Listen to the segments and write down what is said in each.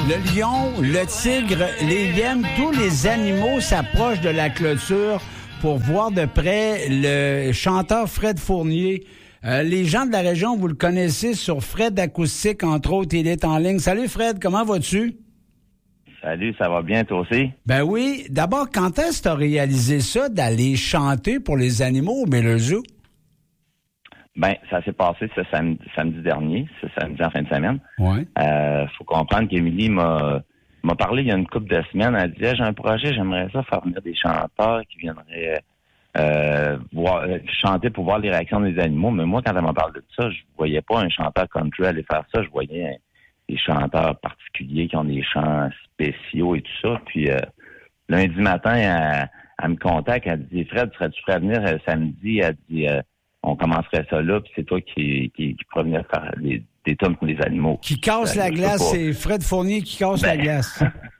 Le lion, le tigre, les hyènes, tous les animaux s'approchent de la clôture pour voir de près le chanteur Fred Fournier. Les gens de la région, vous le connaissez sur Fred Acoustique, entre autres, il est en ligne. Salut Fred, comment vas-tu? Salut, ça va bien, toi aussi? Ben oui. D'abord, quand est-ce que tu as réalisé ça, d'aller chanter pour les animaux au Miller-Zoo? Ben, ça s'est passé ce samedi dernier, ce samedi en fin de semaine. Ouais. Faut comprendre qu'Émilie m'a parlé il y a une couple de semaines. Elle disait, j'ai un projet, j'aimerais ça faire venir des chanteurs qui viendraient chanter pour voir les réactions des animaux. Mais moi, quand elle m'a parlé de ça, je voyais pas un chanteur country aller faire ça. Je voyais des chanteurs particuliers qui ont des chants spéciaux et tout ça. Puis lundi matin, elle me contacte, elle dit, Fred, serais-tu prêt à venir samedi? Elle dit, on commencerait ça là, puis c'est toi qui pourrais venir faire des tonnes pour les animaux. Qui casse la glace, c'est Fred Fournier qui casse la glace.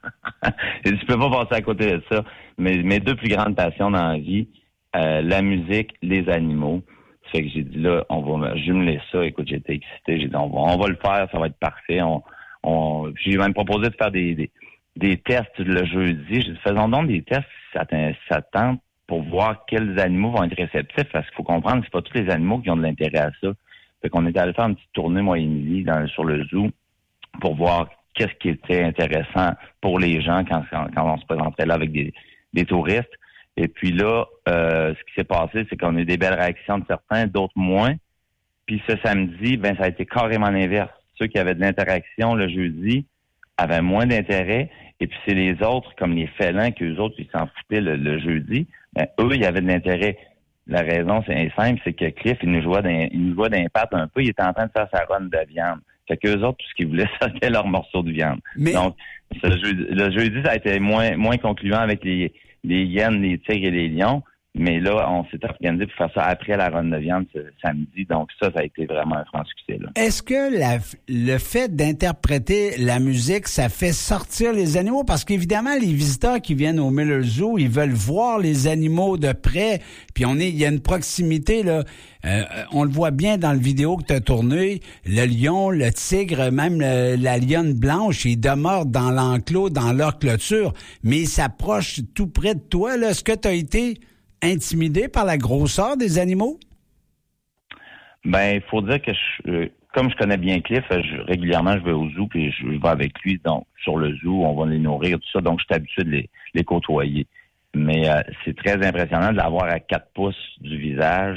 Je peux pas passer à côté de ça. Mais mes deux plus grandes passions dans la vie, la musique, les animaux. Ça fait que j'ai dit là, on va jumeler ça. Écoute, j'étais excité. J'ai dit on va le faire, ça va être parfait. J'ai même proposé de faire des tests le jeudi. J'ai dit faisons donc des tests si ça tente pour voir quels animaux vont être réceptifs. Parce qu'il faut comprendre que c'est pas tous les animaux qui ont de l'intérêt à ça. Fait qu'on était allé faire une petite tournée, moi et Émilie, sur le zoo pour voir qu'est-ce qui était intéressant pour les gens quand on se présentait là avec des touristes. Et puis là, ce qui s'est passé, c'est qu'on a eu des belles réactions de certains, d'autres moins. Puis ce samedi, ben ça a été carrément l'inverse. Ceux qui avaient de l'interaction le jeudi avaient moins d'intérêt. Et puis c'est les autres, comme les félins, qu'eux autres, ils s'en foutaient le jeudi. Ben, eux, ils avaient de l'intérêt. La raison, c'est simple, c'est que Cliff, il nous jouait d'impact un peu. Il était en train de faire sa run de viande. Fait qu'eux autres, tout ce qu'ils voulaient, c'était leur morceau de viande. Donc, le jeudi, ça a été moins concluant avec les hyènes, les tigres et les lions. Mais là, on s'est organisé pour faire ça après la run de viande ce samedi. Donc ça a été vraiment un franc succès. Là. Est-ce que le fait d'interpréter la musique, ça fait sortir les animaux? Parce qu'évidemment, les visiteurs qui viennent au Miller Zoo, ils veulent voir les animaux de près. Puis il y a une proximité, là. On le voit bien dans le vidéo que tu as tourné. Le lion, le tigre, même la lionne blanche, ils demeurent dans l'enclos, dans leur clôture. Mais ils s'approchent tout près de toi. Là. Est-ce que tu as été intimidé par la grosseur des animaux? Ben, il faut dire que comme je connais bien Cliff, régulièrement, je vais au zoo puis je vais avec lui. Donc, sur le zoo, on va les nourrir, tout ça. Donc, je suis habitué de les côtoyer. Mais c'est très impressionnant de l'avoir à 4 pouces du visage,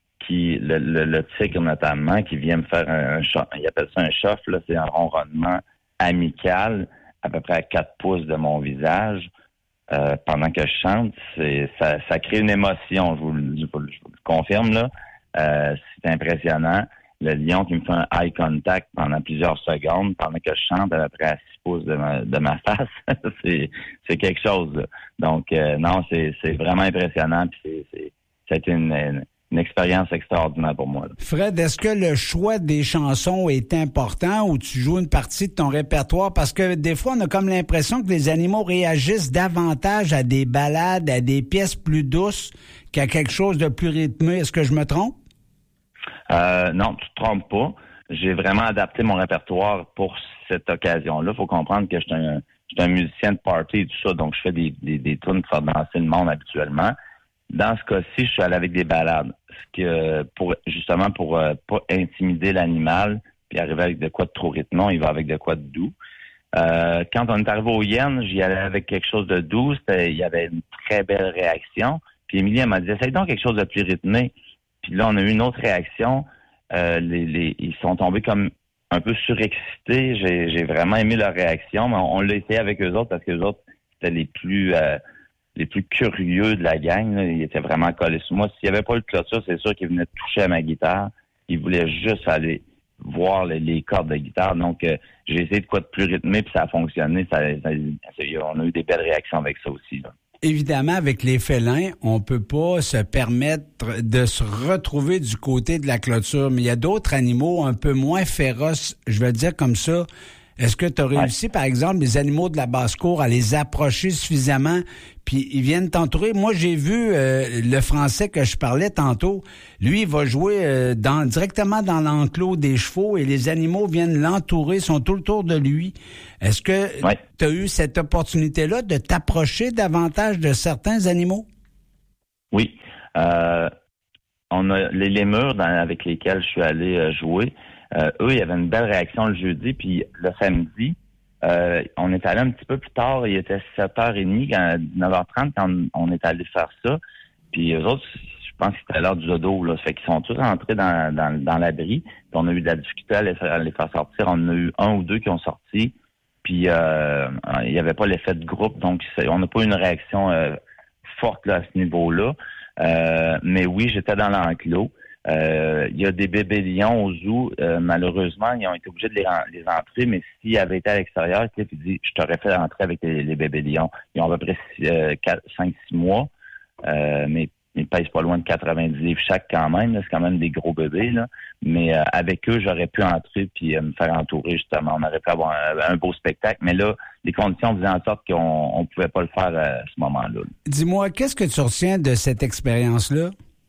le tigre notamment, qui vient me faire un chat. Il appelle ça un chauffe, là, c'est un ronronnement amical, à peu près à 4 pouces de mon visage. Pendant que je chante, ça crée une émotion, je vous le confirme là. C'est impressionnant. Le lion qui me fait un eye contact pendant plusieurs secondes pendant que je chante à peu près à 6 pouces de ma face, c'est quelque chose. Là. Donc non, c'est vraiment impressionnant. Puis c'est une expérience extraordinaire pour moi. Là. Fred, est-ce que le choix des chansons est important ou tu joues une partie de ton répertoire? Parce que des fois, on a comme l'impression que les animaux réagissent davantage à des ballades, à des pièces plus douces qu'à quelque chose de plus rythmé. Est-ce que je me trompe? Non, tu te trompes pas. J'ai vraiment adapté mon répertoire pour cette occasion-là. Il faut comprendre que je suis un musicien de party et tout ça, donc je fais des tunes pour faire danser le monde habituellement. Dans ce cas-ci, je suis allé avec des ballades. Pour pas intimider l'animal puis arriver avec de quoi de trop rythmé, il va avec de quoi de doux. Quand on est arrivé aux hyènes, j'y allais avec quelque chose de doux. Il y avait une très belle réaction. Puis Émilie, elle m'a dit, essaye donc quelque chose de plus rythmé. Puis là, on a eu une autre réaction. Ils sont tombés comme un peu surexcités. J'ai vraiment aimé leur réaction, mais on l'a essayé avec eux autres parce que les autres, c'était les plus curieux de la gang. Là. Ils étaient vraiment collés sur moi. S'il n'y avait pas eu de clôture, c'est sûr qu'ils venaient toucher à ma guitare. Ils voulaient juste aller voir les cordes de guitare. Donc, j'ai essayé de quoi de plus rythmé, puis ça a fonctionné. On a eu des belles réactions avec ça aussi. Là. Évidemment, avec les félins, on peut pas se permettre de se retrouver du côté de la clôture. Mais il y a d'autres animaux un peu moins féroces, je vais le dire comme ça. Est-ce que tu as réussi, par exemple, les animaux de la basse-cour à les approcher suffisamment, puis ils viennent t'entourer? Moi, j'ai vu le français que je parlais tantôt. Lui, il va jouer directement dans l'enclos des chevaux et les animaux viennent l'entourer, sont tout autour de lui. Est-ce que tu as eu cette opportunité-là de t'approcher davantage de certains animaux? Oui. On a les lémurs avec lesquels je suis allé jouer. Eux, il y avait une belle réaction le jeudi, puis le samedi, on est allé un petit peu plus tard, il était 7h30, 9h30 quand on est allé faire ça. Puis eux autres, je pense que c'était l'heure du dodo, là. Ça fait qu'ils sont tous rentrés dans l'abri. Puis on a eu de la difficulté à les faire sortir. On en a eu un ou deux qui ont sorti. Puis il n'y avait pas l'effet de groupe, donc on n'a pas eu une réaction forte là, à ce niveau-là. Mais oui, j'étais dans l'enclos. Il y a des bébés lions au zoo. Malheureusement, ils ont été obligés de les entrer, mais s'ils avaient été à l'extérieur, Cliff dit, je t'aurais fait rentrer avec les bébés lions. Ils ont à peu près 5-6 mois, mais ils pèsent pas loin de 90 livres chaque quand même. Là. C'est quand même des gros bébés. Là. Mais avec eux, j'aurais pu entrer puis me faire entourer, justement. On aurait pu avoir un beau spectacle. Mais là, les conditions faisaient en sorte qu'on ne pouvait pas le faire à ce moment-là. Dis-moi, qu'est-ce que tu retiens de cette expérience-là?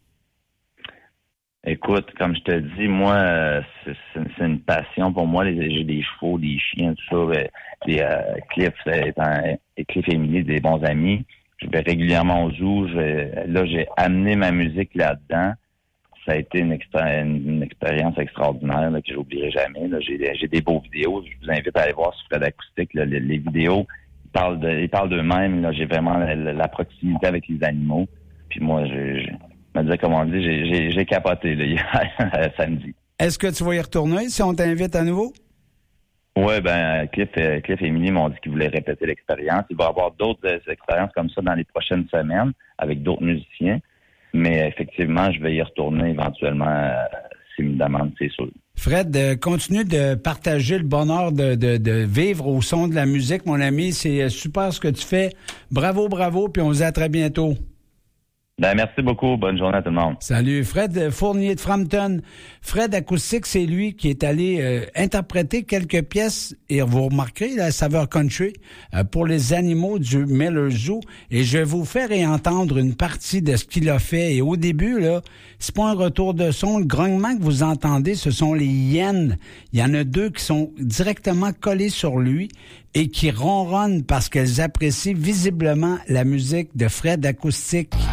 Écoute, comme je te dis, moi, c'est une passion pour moi. J'ai des chevaux, des chiens, tout ça. Cliff et Émilie, des bons amis. Je vais régulièrement au zoo. Là, j'ai amené ma musique là-dedans. Ça a été une expérience extraordinaire là, que j'oublierai jamais. Là. J'ai des beaux vidéos. Je vous invite à aller voir sur Fred Acoustique. Là, les vidéos, ils parlent d'eux-mêmes. Là. J'ai vraiment la proximité avec les animaux. Puis moi, me dire, comme on dit, j'ai capoté là, hier, samedi. Est-ce que tu vas y retourner si on t'invite à nouveau? Oui, Cliff et Émilie m'ont dit qu'ils voulaient répéter l'expérience. Il va y avoir d'autres expériences comme ça dans les prochaines semaines avec d'autres musiciens. Mais effectivement, je vais y retourner éventuellement s'ils me demandent, c'est sûr. Fred, continue de partager le bonheur de vivre au son de la musique, mon ami. C'est super ce que tu fais. Bravo, puis on se dit à très bientôt. Merci beaucoup. Bonne journée à tout le monde. Salut. Fred Fournier de Frampton. Fred Acoustique, c'est lui qui est allé interpréter quelques pièces, et vous remarquerez la saveur country, pour les animaux du Miller Zoo. Et je vais vous faire réentendre une partie de ce qu'il a fait. Et au début, là, c'est pas un retour de son. Le grognement que vous entendez, ce sont les hyènes. Il y en a 2 qui sont directement collées sur lui et qui ronronnent parce qu'elles apprécient visiblement la musique de Fred Acoustique.